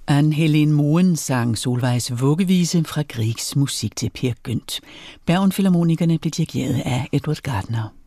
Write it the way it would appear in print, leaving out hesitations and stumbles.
Anne-Helene Moen sang Solvejgs vuggevise fra Griegs musik til Per Gynt. Bergen Filharmonikerne blev dirigeret af Edward Gardner.